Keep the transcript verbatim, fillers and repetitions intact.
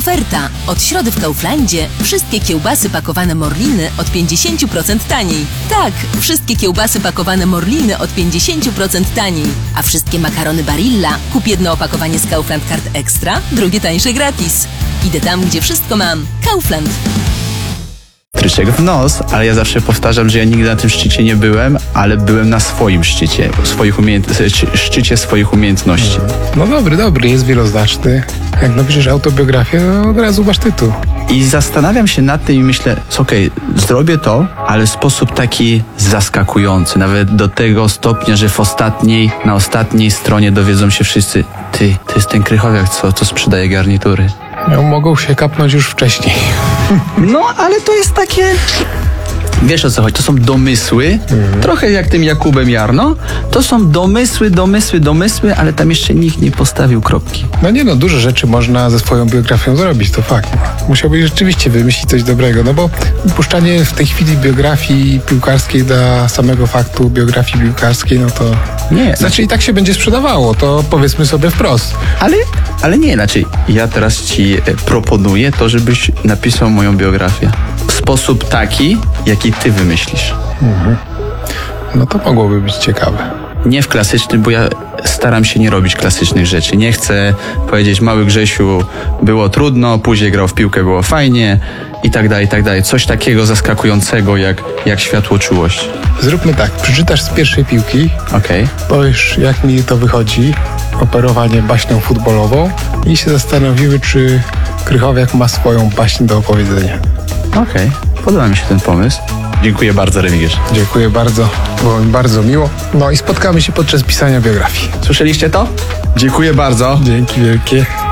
Oferta. Od środy w Kauflandzie wszystkie kiełbasy pakowane Morliny od pięćdziesiąt procent taniej. Tak, wszystkie kiełbasy pakowane Morliny od pięćdziesiąt procent taniej. A wszystkie makarony Barilla kup jedno opakowanie z Kaufland Card Extra, drugie tańsze gratis. Idę tam, gdzie wszystko mam. Kaufland. Tryczek w nos, ale ja zawsze powtarzam, że ja nigdy na tym szczycie nie byłem, ale byłem na swoim szczycie, swoich umiejętności, szczycie swoich umiejętności. No dobry, dobry, jest wieloznaczny. Jak napiszesz autobiografię, to od razu masz tytuł. I zastanawiam się nad tym i myślę, okej, okay, zrobię to, ale w sposób taki zaskakujący, nawet do tego stopnia, że w ostatniej, na ostatniej stronie dowiedzą się wszyscy, ty, to jest ten Krychowiak, co, co sprzedaje garnitury. No, mogą się kapnąć już wcześniej. No, ale to jest takie... Wiesz o co chodzi, to są domysły, mhm. trochę jak tym Jakubem Jarno, to są domysły, domysły, domysły, ale tam jeszcze nikt nie postawił kropki. No nie no, dużo rzeczy można ze swoją biografią zrobić, to fakt. Musiałbyś rzeczywiście wymyślić coś dobrego, no bo puszczanie w tej chwili biografii piłkarskiej dla samego faktu biografii piłkarskiej, no to... Nie. Znaczy i tak się będzie sprzedawało, to powiedzmy sobie wprost. Ale, ale nie, znaczy ja teraz ci proponuję to, żebyś napisał moją biografię w sposób taki, jaki ty wymyślisz. Mhm. No to mogłoby być ciekawe. Nie w klasycznym, bo ja staram się nie robić klasycznych rzeczy. Nie chcę powiedzieć, mały Grzesiu, było trudno, później grał w piłkę, było fajnie i tak dalej, i tak dalej. Coś takiego zaskakującego jak, jak światłoczułość. Zróbmy tak, przeczytasz z pierwszej piłki, okej. Powiesz, jak mi to wychodzi, operowanie baśnią futbolową i się zastanowimy, czy Krychowiak ma swoją baśń do opowiedzenia. Okej, okay. Podoba mi się ten pomysł. Dziękuję bardzo, Remigiusz. Dziękuję bardzo, było mi bardzo miło. No i spotkamy się podczas pisania biografii. Słyszeliście to? Dziękuję bardzo. Dzięki wielkie.